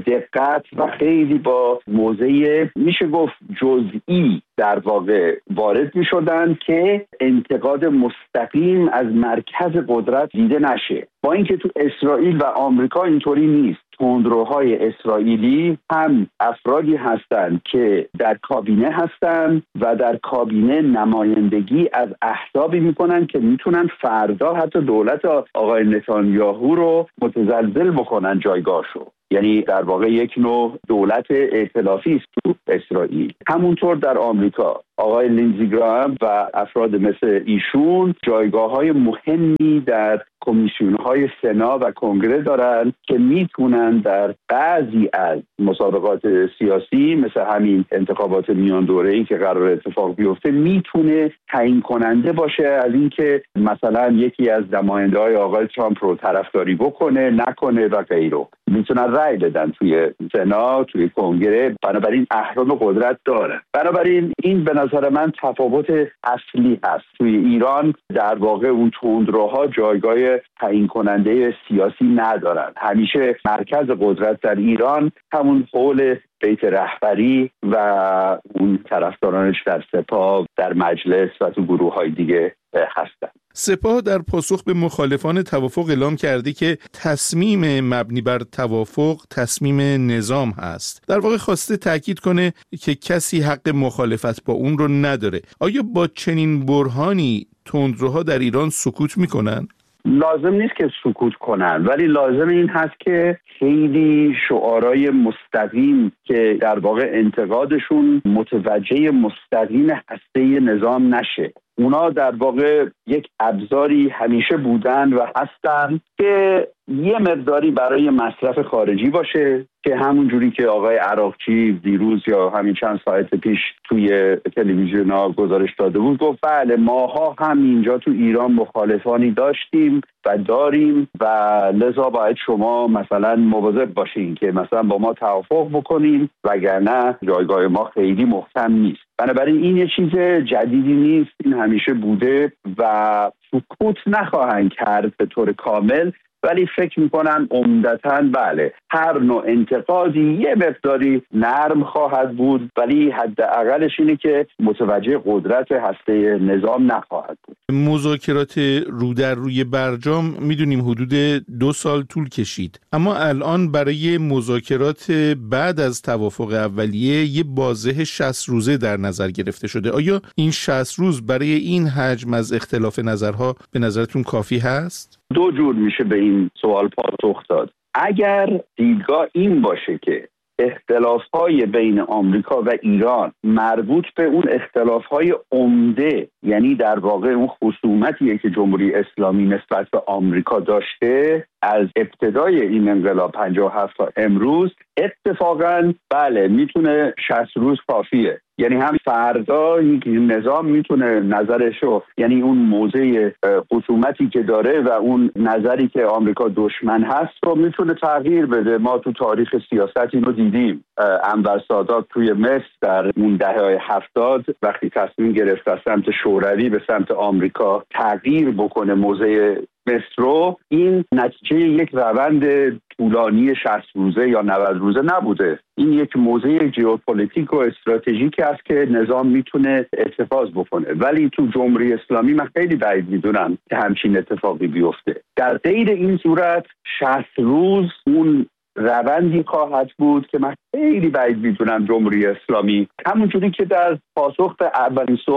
Speaker 8: دقت و خیلی با موضع میشه گفت جزئی در واقع وارد می شدن که انتقاد مستقیم از مرکز قدرت دیده نشه. با اینکه تو اسرائیل و آمریکا اینطوری نیست. تندروهای اسرائیلی هم افرادی هستند که در کابینه هستند و در کابینه نمایندگی از احزابی میکنن که میتونن فردا حتی دولت آقای نتانیاهو رو متزلزل بکنن جایگاهشو. یعنی در واقع یک نوع دولت ائتلافی است تو اسرائیل. همونطور در آمریکا آقای لینزی گراهام و افراد مثل ایشون جایگاه‌های مهمی در کمیسیون‌های سنا و کنگره دارن که میتونن در بعضی از مسابقات سیاسی مثل همین انتخابات میان دوره‌ای که قرار اتفاق بیفته میتونه تعیین کننده باشه از اینکه مثلا یکی از نماینده‌های آقای ترامپ رو طرفداری بکنه نکنه و غیره. میتونن رأی بدن توی سنا، توی کنگره، بنابراین احرام قدرت داره. بنابراین این به نظر من تفاوت اصلی هست. توی ایران در واقع اون تندروها جایگاه تعیین کننده سیاسی ندارن. همیشه مرکز قدرت در ایران همون حول بیت رهبری و اون طرفدارانش در سپاه، در مجلس و تو گروه‌های دیگه هستن.
Speaker 9: سپاه در پاسخ به مخالفان توافق اعلام کرده که تصمیم مبنی بر توافق تصمیم نظام هست. در واقع خواسته تاکید کنه که کسی حق مخالفت با اون رو نداره. آیا با چنین برهانی تندروها در ایران سکوت میکنن؟
Speaker 8: لازم نیست که سکوت کنن، ولی لازم این هست که خیلی شعارهای مستقیم که در واقع انتقادشون متوجه مستقیم هسته نظام نشه. اونا در واقع یک ابزاری همیشه بودن و هستن که یه مقداری برای مصرف خارجی باشه، که همون جوری که آقای عراقچی دیروز یا همین چند ساعت پیش توی تلویزیون ها گزارش داده بود، گفت بله ماها هم اینجا تو ایران مخالفانی داشتیم و داریم و لذا باید شما مثلا مواظب باشین که مثلا با ما توافق بکنین وگرنه جایگاه ما خیلی محکم نیست. بنابراین این یه چیز جدیدی نیست، این همیشه بوده و سکوت نخواهند کرد به طور کامل، ولی فکر میکنم عمدتاً بله هر نوع انتقادی یه مقداری نرم خواهد بود، ولی حداقلش اینه که متوجه قدرت هسته نظام نخواهد بود.
Speaker 9: مذاکرات رو در روی برجام میدونیم حدود دو سال طول کشید، اما الان برای مذاکرات بعد از توافق اولیه یه بازه شصت روزه در نظر گرفته شده. آیا این شصت روز برای این حجم از اختلاف نظرها به نظرتون کافی هست؟
Speaker 8: دو جور میشه به این سوال پاسخ داد. اگر دیدگاه این باشه که اختلاف‌های بین آمریکا و ایران مربوط به اون اختلاف‌های عمده، یعنی در واقع اون خصومتیه که جمهوری اسلامی نسبت به آمریکا داشته از ابتدای این انقلاب پنجاه و هفت تا امروز، اتفاقاً بله میتونه شصت روز کافیه. یعنی هم فردا یک نظام میتونه نظرشو، یعنی اون موضع خصومتی که داره و اون نظری که آمریکا دشمن هست رو میتونه تغییر بده. ما تو تاریخ سیاست اینو دیدیم. انور سادات توی مصر در اون دهه‌های هفتاد وقتی تصمیم گرفت از سمت شوروی به سمت آمریکا تغییر بکنه موضع مصر رو، این نتیجه یک روند طولانی شصت روزه یا نود روزه نبوده. این یک موضع ژئوپلیتیک و استراتژیک است که نظام میتونه اتخاذ بکنه، ولی تو جمهوری اسلامی من خیلی بعید میدونم که همچین اتفاقی بیفته. در غیر این صورت شصت روز اون روندی خواهد بود که من خیلی بعید میدونم جمهوری اسلامی، همونجوری که در پاسخ به اولین سوال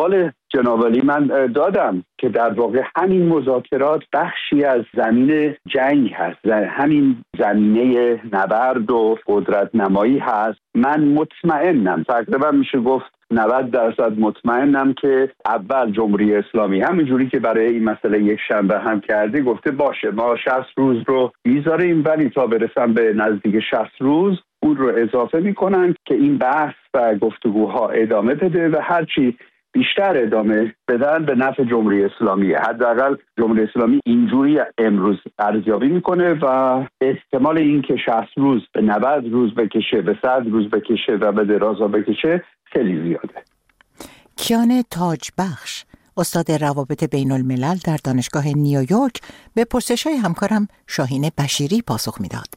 Speaker 8: جناب علی من دادم که در واقع همین مذاکرات بخشی از زمین جنگ هست، همین زمینه نبرد و قدرت نمایی هست. من مطمئنم، تقریبا میشه گفت نود درصد مطمئنم که اول جمهوری اسلامی همینجوری که برای این مسئله یک شنبه هم کرده گفته باشه ما شصت روز رو میذاریم، ولی تا برسن به نزدیک شصت روز اون رو اضافه میکنن که این بحث و گفتگوها ادامه بده و هرچی بیشتر ادامه بدن به نفع جمهوری اسلامی. حداقل جمهوری اسلامی اینجوری امروز ارزیابی میکنه و احتمال این که شصت روز به نود روز بکشه، به صد روز بکشه و به درازا بکشه خیلی زیاده.
Speaker 2: کیان تاجبخش، استاد روابط بین الملل در دانشگاه نیویورک، به پرسش‌های همکارم شاهین بشیری پاسخ میداد.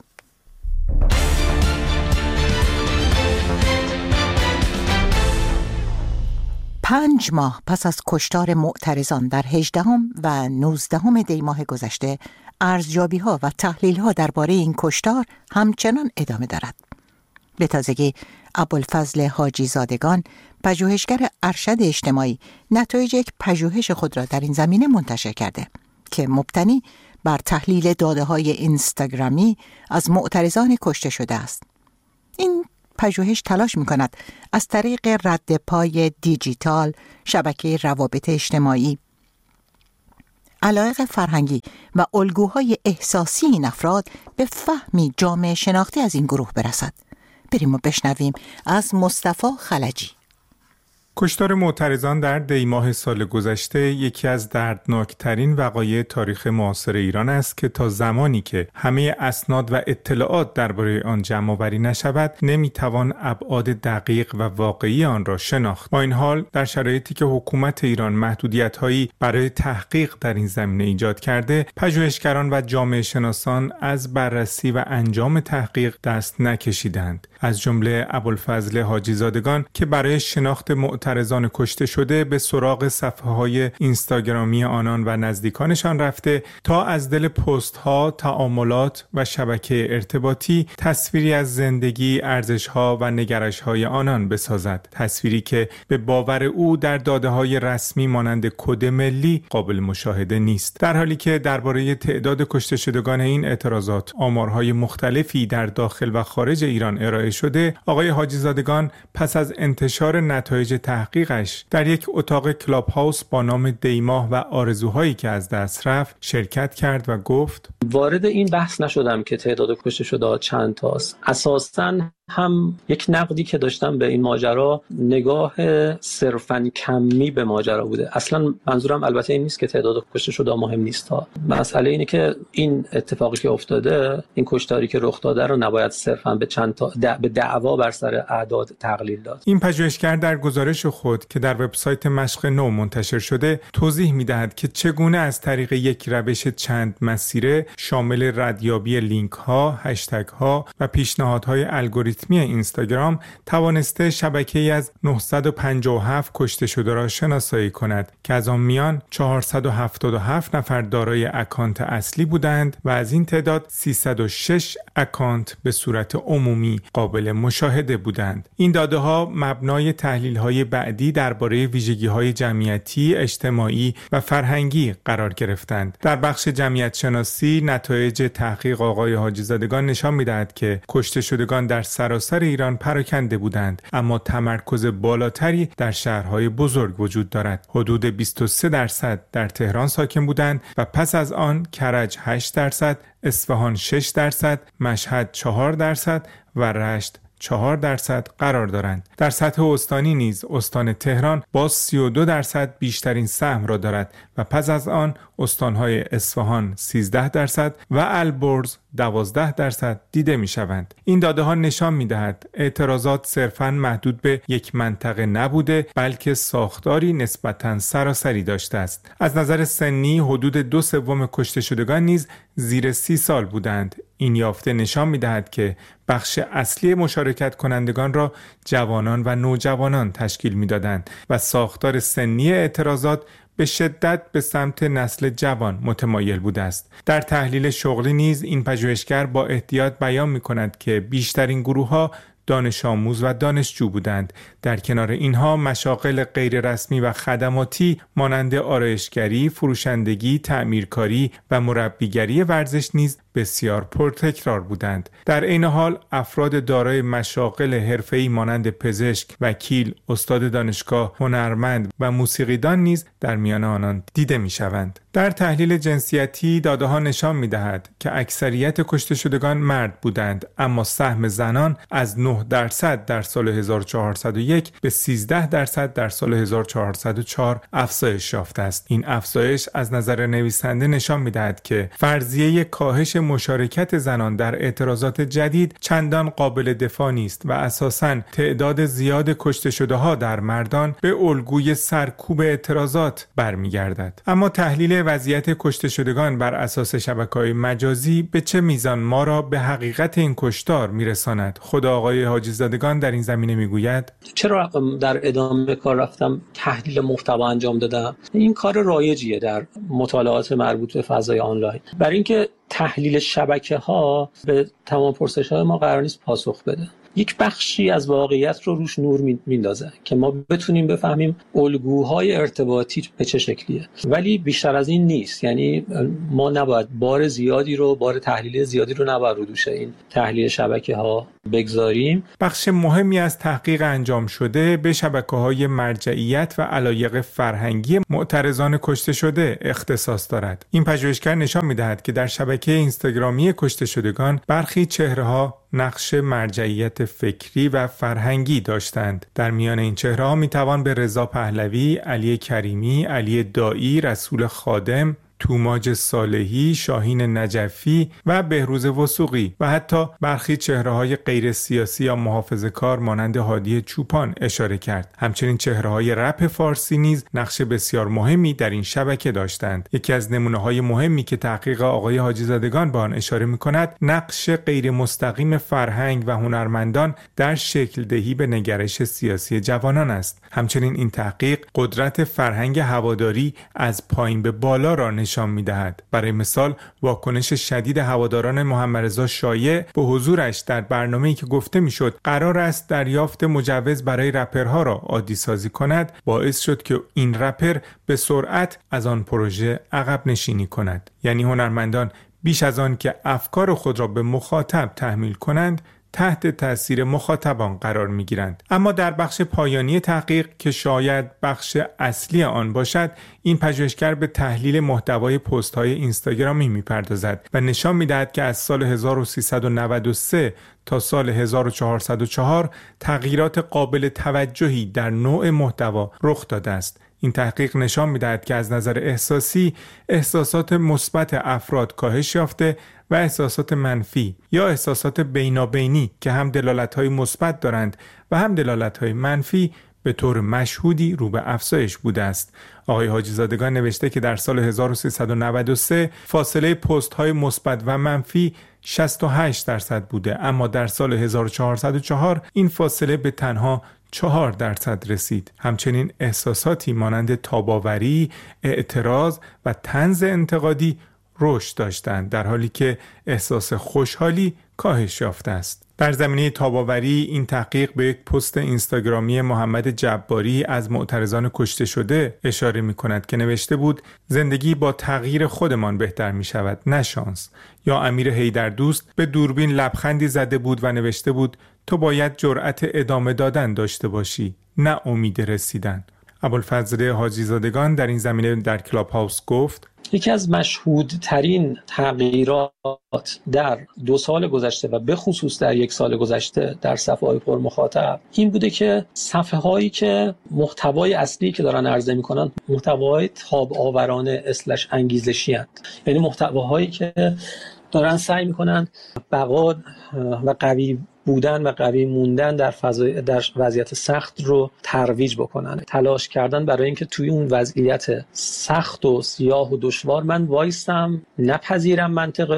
Speaker 2: پنج ماه پس از کشتار معترضان در هجدهم و نوزدهم دی ماه گذشته، ارزیابی‌ها و تحلیل‌ها درباره این کشتار همچنان ادامه دارد. به تازگی ابوالفضل حاجی زادگان، پژوهشگر ارشد اجتماعی، نتایج یک پژوهش خود را در این زمینه منتشر کرده که مبتنی بر تحلیل داده‌های اینستاگرامی از معترضان کشته شده است. این پژوهش تلاش می‌کند از طریق رد پای دیجیتال، شبکه روابط اجتماعی، علایق فرهنگی و الگوهای احساسی این افراد به فهمی جامعه شناختی از این گروه برسد. بریم و بشنویم از مصطفی خلجی.
Speaker 10: کشتار معترضان در دی ماه سال گذشته یکی از دردناکترین وقایع تاریخ معاصر ایران است که تا زمانی که همه اسناد و اطلاعات درباره آن جمع آوری نشود نمیتوان ابعاد دقیق و واقعی آن را شناخت. با این حال در شرایطی که حکومت ایران محدودیت‌هایی برای تحقیق در این زمینه ایجاد کرده، پژوهشگران و جامعه شناسان از بررسی و انجام تحقیق دست نکشیدند. از جمله ابوالفضل حاجی زادگان که برای شناخت معترضان کشته شده به سراغ صفحه‌های اینستاگرامی آنان و نزدیکانشان رفته تا از دل پست‌ها، تعاملات و شبکه ارتباطی تصویری از زندگی، ارزش‌ها و نگرش‌های آنان بسازد. تصویری که به باور او در داده‌های رسمی مانند کد ملی قابل مشاهده نیست. در حالی که درباره تعداد کشته شدگان این اعتراضات آمارهای مختلفی در داخل و خارج ایران ارائه شده، آقای حاجی زادگان پس از انتشار نتایج تحقیقش در یک اتاق کلاب هاوس با نام دیماه و آرزوهایی که از دست رفت شرکت کرد و گفت:
Speaker 11: وارد این بحث نشدم که تعداد کشته شده چند تاست. اساساً هم یک نقدی که داشتم به این ماجرا نگاه صرفاً کمی به ماجرا بوده. اصلا منظورم البته این نیست که تعداد کشته شده مهم نیست ها. مسئله اینه که این اتفاقی که افتاده، این کشتاری که رخ داده رو نباید صرفاً به چند تا دع... به دعوا بر سر اعداد تقلیل داد.
Speaker 10: این پژوهشگر در گزارش خود که در وبسایت مشق نو منتشر شده توضیح می‌دهد که چگونه از طریق یک روش چند مسیره شامل ردیابی لینک‌ها، هشتگ‌ها و پیشنهادهای الگوریتمی اینستاگرام توانسته شبکه‌ای از نهصد و پنجاه و هفت کشته شده را شناسایی کند که از آن میان چهارصد و هفتاد و هفت نفر دارای اکانت اصلی بودند و از این تعداد سیصد و شش اکانت به صورت عمومی قابل مشاهده بودند. این داده‌ها مبنای تحلیل‌های بعدی درباره ویژگی‌های جمعیتی، اجتماعی و فرهنگی قرار گرفتند. در بخش جمعیت شناسی نتایج تحقیق آقای حاجی زادگان نشان می‌دهد که کشته شدگان در سراسر ایران پراکنده بودند، اما تمرکز بالاتری در شهرهای بزرگ وجود دارد. حدود بیست و سه درصد در تهران ساکن بودند و پس از آن کرج هشت درصد، اصفهان شش درصد، مشهد چهار درصد و رشت چهار درصد قرار دارند. در سطح استانی نیز استان تهران با سی و دو درصد بیشترین سهم را دارد و پس از آن استانهای اصفهان سیزده درصد و البرز دوازده درصد دیده می شوند. این داده ها نشان می دهد اعتراضات صرفاً محدود به یک منطقه نبوده، بلکه ساختاری نسبتاً سراسری داشته است. از نظر سنی حدود دو سوم کشته شدگان نیز زیر سی سال بودند. این یافته نشان می دهد که بخش اصلی مشارکت کنندگان را جوانان و نوجوانان تشکیل می دادند و ساختار سنی اعتراضات به شدت به سمت نسل جوان متمایل بوده است. در تحلیل شغلی نیز این پژوهشگر با احتیاط بیان می کند که بیشترین گروه ها دانش آموز و دانشجو بودند. در کنار اینها مشاغل غیررسمی و خدماتی مانند آرایشگری، فروشندگی، تعمیرکاری و مربیگری ورزش نیز بسیار پرتکرار بودند. در عین حال افراد دارای مشاغل حرفه‌ای مانند پزشک، وکیل، استاد دانشگاه، هنرمند و موسیقیدان نیز در میان آنان دیده می‌شوند. در تحلیل جنسیتی داده‌ها نشان می‌دهد که اکثریت کشته شدگان مرد بودند، اما سهم زنان از نه درصد در سال هزار و چهارصد و یک به سیزده درصد در سال هزار و چهارصد و چهار افزایش یافته است. این افزایش از نظر نویسنده نشان می‌دهد که فرضیه کاهش مشارکت زنان در اعتراضات جدید چندان قابل دفاع نیست و اساساً تعداد زیاد کشته شده‌ها در مردان به الگوی سرکوب اعتراضات برمیگردد. اما تحلیل وضعیت کشته شدگان بر اساس شبکه‌های مجازی به چه میزان ما را به حقیقت این کشتار میرساند؟ خود آقای حاجی زادگان در این زمینه میگوید
Speaker 11: چرا در ادامه کار رفتم تحلیل محتوا انجام دادم؟ این کار رایجیه در مطالعات مربوط به فضای آنلاین، برای اینکه تحلیل شبکه‌ها به تمام پرسش‌های ما قرار نیست پاسخ بده. یک بخشی از واقعیت رو روش نور میندازه که ما بتونیم بفهمیم الگوهای ارتباطی به چه شکلیه، ولی بیشتر از این نیست. یعنی ما نباید بار زیادی رو بار تحلیل زیادی رو نباید رو دوش این تحلیل شبکه‌ها بگذاریم.
Speaker 10: بخش مهمی از تحقیق انجام شده به شبکه‌های مرجعیت و علایق فرهنگی معترضان کشته شده اختصاص دارد. این پژوهشگر نشان می‌دهد که در شبکه اینستاگرامی کشته شدگان برخی چهره‌ها نقش مرجعیت فکری و فرهنگی داشتند. در میان این چهره‌ها میتوان به رضا پهلوی، علی کریمی، علی دایی، رسول خادم، توماج صالحی، شاهین نجفی و بهروز وثوقی و حتی برخی چهره‌های غیر سیاسی یا محافظه‌کار مانند هادی چوپان اشاره کرد. همچنین چهره‌های رپ فارسی نیز نقش بسیار مهمی در این شبکه داشتند. یکی از نمونه‌های مهمی که تحقیق آقای حاجی زادگان به آن اشاره می‌کند، نقش غیر مستقیم فرهنگ و هنرمندان در شکل دهی به نگرش سیاسی جوانان است. همچنین این تحقیق قدرت فرهنگ هواداری از پایین به بالا را نشان می‌دهد. برای مثال واکنش شدید هواداران محمدرضا شایع به حضورش در برنامه‌ای که گفته می‌شد قرار است دریافت مجوز برای رپرها را عادی سازی کند، باعث شد که این رپر به سرعت از آن پروژه عقب نشینی کند. یعنی هنرمندان بیش از آن که افکار خود را به مخاطب تحمیل کنند، تحت تأثیر مخاطبان قرار می‌گیرند. اما در بخش پایانی تحقیق که شاید بخش اصلی آن باشد، این پژوهشگر به تحلیل محتوای پست‌های اینستاگرامی می‌پردازد و نشان می‌دهد که از سال هزار و سیصد و نود و سه تا سال هزار و چهارصد و چهار تغییرات قابل توجهی در نوع محتوا رخ داده است. این تحقیق نشان می‌دهد که از نظر احساسی احساسات مثبت افراد کاهش یافته و احساسات منفی یا احساسات بینابینی که هم دلالت‌های مثبت دارند و هم دلالت‌های منفی به طور مشهودی رو به افزایش بوده است. آقای حاجی زادگان نوشته که در سال هزار و سیصد و نود و سه فاصله پست‌های مثبت و منفی شصت و هشت درصد بوده، اما در سال هزار و چهارصد و چهار این فاصله به تنها چهار درصد رسید. همچنین احساساتی مانند تاباوری، اعتراض و طنز انتقادی رشد داشتند، در حالی که احساس خوشحالی کاهش یافته است. در زمینه تاباوری این تحقیق به یک پست اینستاگرامی محمد جباری از معترضان کشته شده اشاره می کند که نوشته بود زندگی با تغییر خودمان بهتر می شود، نه شانس. یا امیر حیدردوست به دوربین لبخندی زده بود و نوشته بود تو باید جرأت ادامه دادن داشته باشی، نه امید رسیدن. ابوالفضل حاجی زادگان در این زمینه در کلاب هاوس گفت
Speaker 11: یکی از مشهودترین تغییرات در دو سال گذشته و به خصوص در یک سال گذشته در صفحه‌های پر مخاطب این بوده که صفحه هایی که محتوای اصلی که دارن عرضه میکنن محتوای تاب آورانه اسلش انگیزشی هستند، یعنی محتواهایی که دارن سعی میکنن بقا و قوی بودن و قوی موندن در فضای در وضعیت سخت رو ترویج بکنن، تلاش کردن برای اینکه توی اون وضعیت سخت و سیاه و دشوار من وایستم، نپذیرم منطق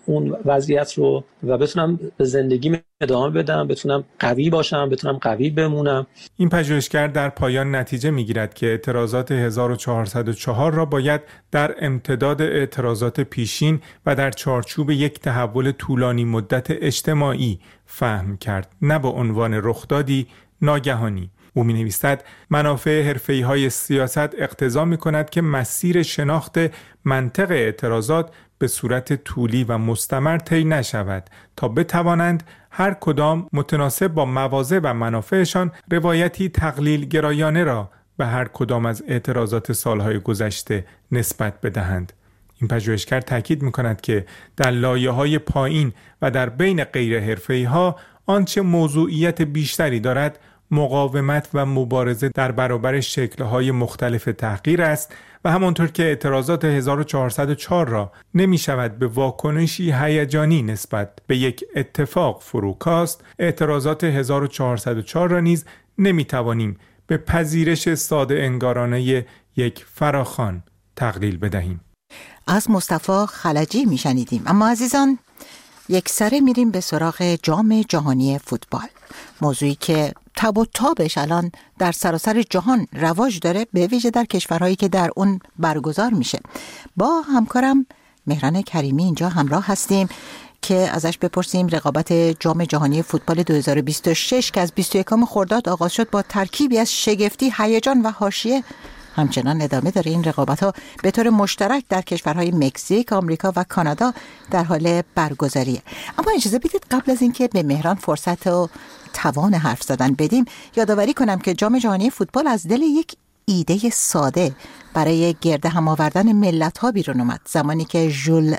Speaker 11: اون وضعیت رو و بتونم به زندگیم ادامه بدم، بتونم قوی باشم، بتونم قوی بمونم.
Speaker 10: این پژوهشگر در پایان نتیجه میگیرد که اعتراضات هزار و چهارصد و چهار را باید در امتداد اعتراضات پیشین و در چارچوب یک تحول طولانی مدت اجتماعی فهم کرد، نه به عنوان رخدادی ناگهانی. او می نویسد منافع حرفه‌ای های سیاست اقتضا می کند که مسیر شناخت منطق اعتراضات به صورت طولی و مستمر طی نشود تا بتوانند هر کدام متناسب با مواضع و منافعشان روایتی تقلیل گرایانه را به هر کدام از اعتراضات سالهای گذشته نسبت بدهند. این پژوهشگر تاکید می کند که در لایه‌های پایین و در بین غیر حرفه‌ای‌ها آنچه موضوعیت بیشتری دارد مقاومت و مبارزه در برابر شکل‌های مختلف تحقیر است و همانطور که اعتراضات هزار و چهارصد و چهار را نمی شود به واکنشی هیجانی نسبت به یک اتفاق فروکاست، اعتراضات هزار و چهارصد و چهار را نیز نمی توانیم به پذیرش ساده انگارانه یک فراخوان تقلیل بدهیم.
Speaker 2: از مصطفی خلجی می شنیدیم. اما عزیزان، یک سره میریم به سراغ جام جهانی فوتبال، موضوعی که تب و تابش الان در سراسر جهان رواج داره، به ویژه در کشورهایی که در اون برگزار میشه. با همکارم مهران کریمی اینجا همراه هستیم که ازش بپرسیم رقابت جام جهانی فوتبال دو هزار و بیست و شش که از بیست و یکم خرداد آغاز شد با ترکیبی از شگفتی، هیجان و حاشیه همچنان ادامه داره. این رقابت‌ها به طور مشترک در کشورهای مکزیک، آمریکا و کانادا در حال برگزاریه. اما اجازه بدید قبل از اینکه به مهران فرصت و توان حرف زدن بدیم، یادآوری کنم که جام جهانی فوتبال از دل یک ایده ساده برای گرد هم آوردن ملت‌ها بیرون اومد، زمانی که ژول